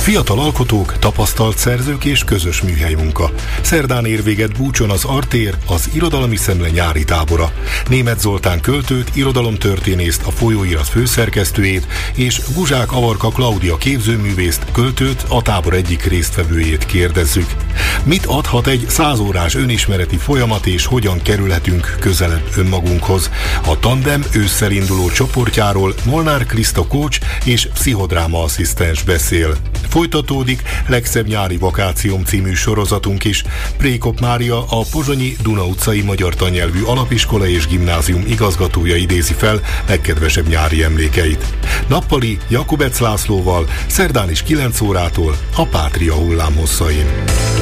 Fiatal alkotók, tapasztalt szerzők és közös műhelymunka. Szerdán ér véget Búcson az Artér, az Irodalmi Szemle nyári tábora. Németh Zoltán költőt, irodalomtörténészt, a Folyóirat főszerkesztőjét és Guzsák Avarka Klaudia képzőművészt, költőt, a tábor egyik résztvevőjét kérdezzük. Mit adhat egy 100 órás önismereti folyamat és hogyan kerülhetünk közelebb önmagunkhoz? A Tandem ősszel induló csoportjáról Molnár Kriszta coach és pszichodráma asszisztens beszél. Folytatódik Legszebb nyári vakációm című sorozatunk is. Prékop Mária, a pozsonyi Duna utcai magyar tannyelvű alapiskola és gimnázium igazgatója idézi fel legkedvesebb nyári emlékeit. Nappali Jakubec Lászlóval szerdán is 9 órától a Pátria hullámhosszain.